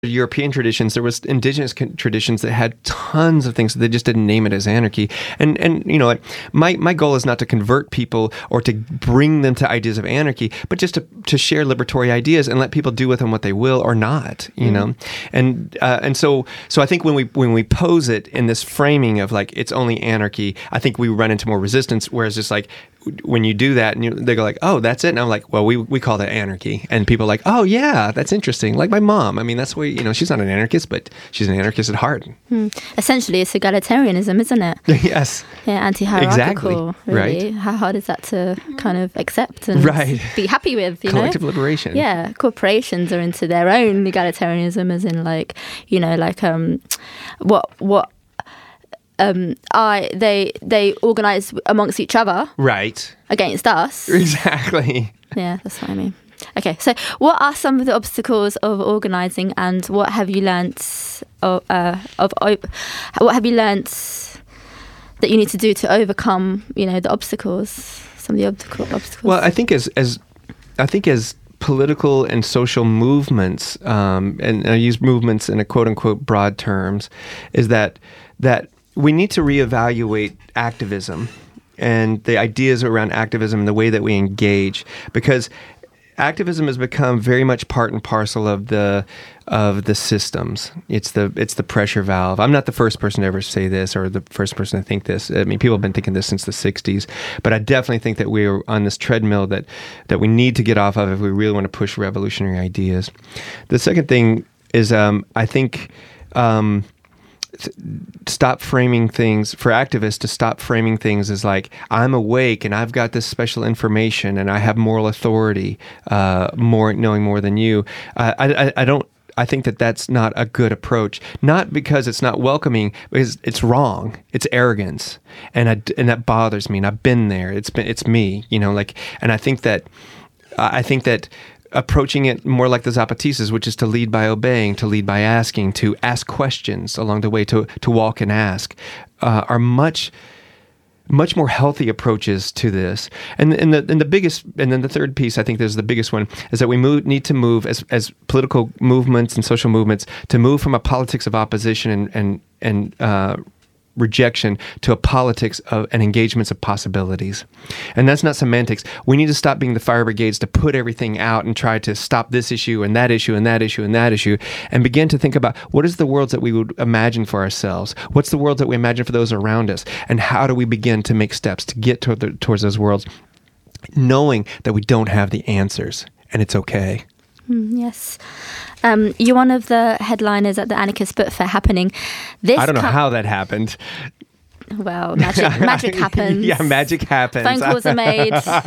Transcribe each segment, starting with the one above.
European traditions, there was indigenous traditions that had tons of things. They just didn't name it as anarchy. And my goal is not to convert people or to bring them to ideas of anarchy, but just to share liberatory ideas and let people do with them what they will or not. And so I think when we pose it in this framing of like it's only anarchy, I think we run into more resistance. Whereas just like when you do that, and they go like, "Oh, that's it," and I'm like, "Well, we call that anarchy," and people are like, "Oh, yeah, that's interesting." Like my mom, I mean, that's why she's not an anarchist, but she's an anarchist at heart. Essentially, it's egalitarianism, isn't it? Yes. Yeah, anti-hierarchical. Exactly. Really. Right. How hard is that to kind of accept and be happy with? Collective liberation. Yeah, corporations are into their own egalitarianism, as in they organize amongst each other, right, against us. Exactly. Yeah, that's what I mean. Okay, so what are some of the obstacles of organizing, and what have you learnt what have you learnt that you need to do to overcome, the obstacles? Some of the obstacles. Well, I think as political and social movements, and I use movements in a quote unquote broad terms, is that we need to reevaluate activism and the ideas around activism and the way that we engage, because activism has become very much part and parcel of the systems. It's the pressure valve. I'm not the first person to ever say this or the first person to think this. I mean, people have been thinking this since the 60s, but I definitely think that we're on this treadmill that we need to get off of if we really want to push revolutionary ideas. The second thing is, I think, stop framing things for activists to stop framing things as like, I'm awake and I've got this special information and I have moral authority, knowing more than you. I think that that's not a good approach. Not because it's not welcoming, because it's wrong. It's arrogance, and that bothers me. And I've been there. It's me. And I think that approaching it more like the Zapatistas, which is to lead by obeying, to lead by asking, to ask questions along the way, to walk and ask, are much more healthy approaches to this. And the biggest, and then the third piece, I think there's the biggest one, is that we need to move as political movements and social movements to move from a politics of opposition and rejection to a politics of and engagements of possibilities. And that's not semantics. We need to stop being the fire brigades to put everything out and try to stop this issue and that issue and that issue and that issue, and begin to think about what is the world that we would imagine for ourselves? What's the world that we imagine for those around us? And how do we begin to make steps to get towards those worlds, knowing that we don't have the answers, and it's okay. Yes. You're one of the headliners at the Anarchist Book Fair happening. I don't know how that happened. Well, magic happens. Yeah, magic happens. Phone calls are made.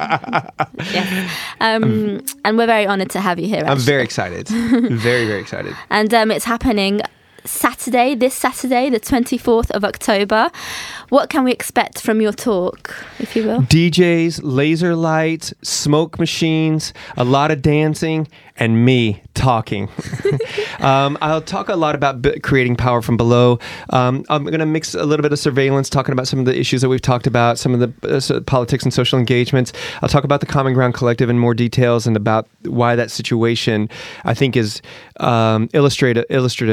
Yes. And we're very honoured to have you here, actually. I'm very excited. Very, very excited. And it's happening this Saturday, the 24th of October. What can we expect from your talk, if you will? DJs, laser lights, smoke machines, a lot of dancing, and me talking. I'll talk a lot about creating power from below. I'm going to mix a little bit of surveillance, talking about some of the issues that we've talked about, some of the politics and social engagements. I'll talk about the Common Ground Collective in more details and about why that situation, I think, is illustrative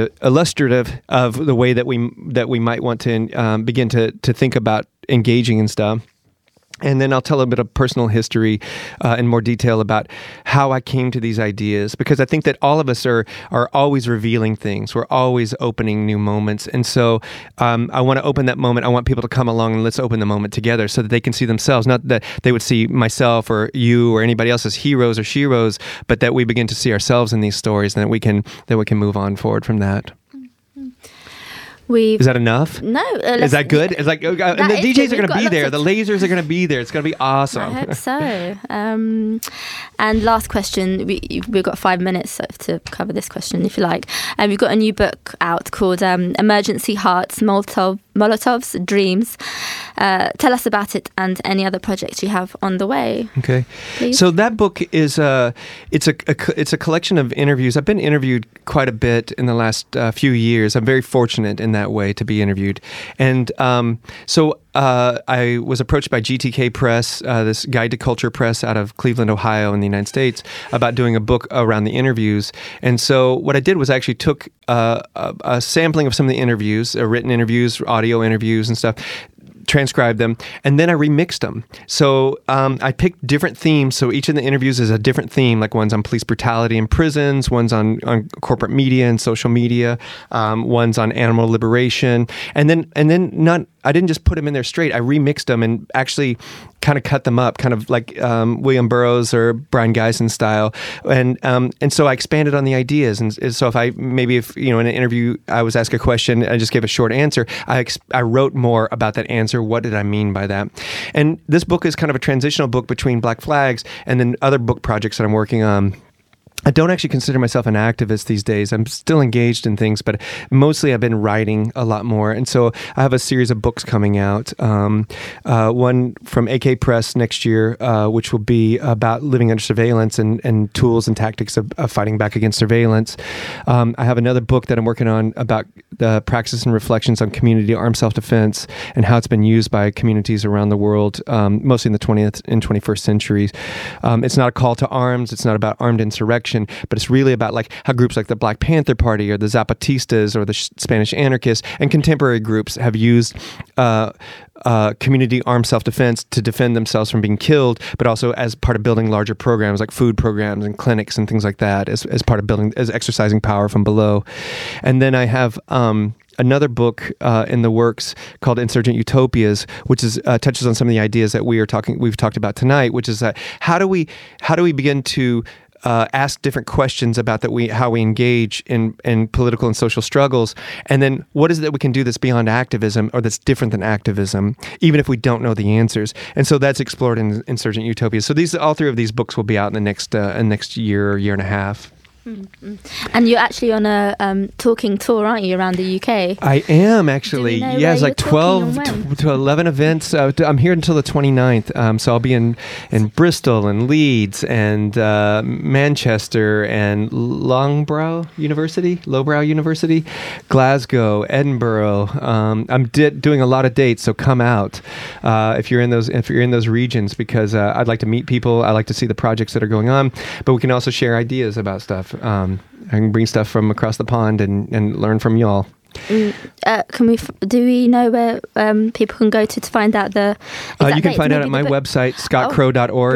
of the way that we might want to begin to think about engaging and stuff. And then I'll tell a bit of personal history in more detail about how I came to these ideas, because I think that all of us are always revealing things. We're always opening new moments. And so I want to open that moment. I want people to come along and let's open the moment together so that they can see themselves, not that they would see myself or you or anybody else as heroes or sheroes, but that we begin to see ourselves in these stories and that we can move on forward from that. Is that enough? No. Is that good? It's like, and the DJs are going to be there. The lasers are going to be there. It's going to be awesome. I hope so. And last question. We've got 5 minutes to cover this question, if you like. We've got a new book out called Emergency Hearts, Molotov's Dreams. Tell us about it and any other projects you have on the way. Okay. Please. So that book is it's a collection of interviews. I've been interviewed quite a bit in the last few years. I'm very fortunate in that way to be interviewed. And so I was approached by GTK Press, this Guide to Culture Press out of Cleveland, Ohio, in the United States, about doing a book around the interviews. And so what I did was I actually took a sampling of some of the interviews, written interviews, audio interviews and stuff, transcribed them, and then I remixed them. So I picked different themes. So each of the interviews is a different theme. Like one's on police brutality in prisons, one's on corporate media and social media, one's on animal liberation, and then not. I didn't just put them in there straight. I remixed them and actually kind of cut them up, kind of like William Burroughs or Brian Geisen style, and so I expanded on the ideas. And so if in an interview I was asked a question, I just gave a short answer. I wrote more about that answer. What did I mean by that? And this book is kind of a transitional book between Black Flags and then other book projects that I'm working on. I don't actually consider myself an activist these days. I'm still engaged in things, but mostly I've been writing a lot more. And so I have a series of books coming out. One from AK Press next year, which will be about living under surveillance and tools and tactics of fighting back against surveillance. I have another book that I'm working on about the practices and reflections on community armed self-defense and how it's been used by communities around the world, mostly in the 20th and 21st centuries. It's not a call to arms. It's not about armed insurrection. But it's really about like how groups like the Black Panther Party or the Zapatistas or the Spanish anarchists and contemporary groups have used community armed self-defense to defend themselves from being killed, but also as part of building larger programs like food programs and clinics and things like that, as part of building, as exercising power from below. And then I have another book in the works called Insurgent Utopias, which is touches on some of the ideas that we've talked about tonight, which is that how do we begin to ask different questions about how we engage in political and social struggles, and then what is it that we can do that's beyond activism or that's different than activism, even if we don't know the answers. And so that's explored in Insurgent Utopias. So all three of these books will be out in the next year and a half. Mm-hmm. And you're actually on a talking tour, aren't you, around the UK? I am actually. Yeah, it's like 12 to 11 events. I'm here until the 29th. So I'll be in Bristol and Leeds and Manchester and Loughborough University, Glasgow, Edinburgh. I'm doing a lot of dates, so come out if you're in those regions, because I'd like to meet people. I like to see the projects that are going on, but we can also share ideas about stuff. I can bring stuff from across the pond and learn from y'all. Do we know where people can go to find out the you can find out at my website, scottcrow.org.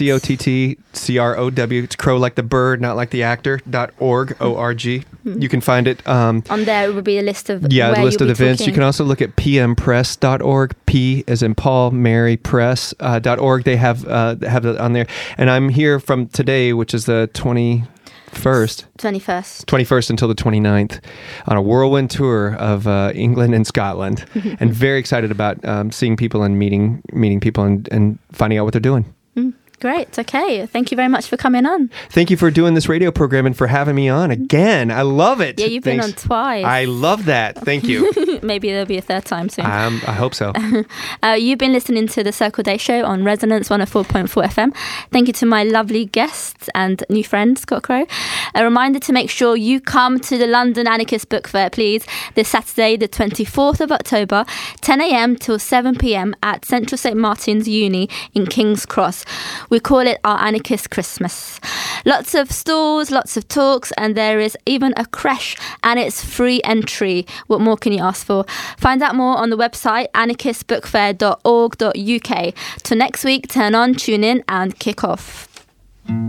SCOTTCROW. It's crow like the bird, not like the actor. .org. O-R-G. You can find it on there will be a list of events. Talking. You can also look at pmpress.org. P as in Paul, Mary, press .org. They have it on there. And I'm here from today, which is the 21st until the 29th on a whirlwind tour of England and Scotland, and very excited about seeing people and meeting people and finding out what they're doing. Great. Okay. Thank you very much for coming on. Thank you for doing this radio program and for having me on again. I love it. Yeah, you've been on twice. I love that. Thank you. Maybe there'll be a third time soon. I hope so. You've been listening to the Circle Day Show on Resonance 104.4 FM. Thank you to my lovely guests and new friend, Scott Crow. A reminder to make sure you come to the London Anarchist Book Fair, please, this Saturday, the 24th of October, 10 a.m. till 7 p.m. at Central St. Martin's Uni in King's Cross. We call it our Anarchist Christmas. Lots of stalls, lots of talks, and there is even a creche, and it's free entry. What more can you ask for? Find out more on the website anarchistbookfair.org.uk. Till next week, turn on, tune in, and kick off.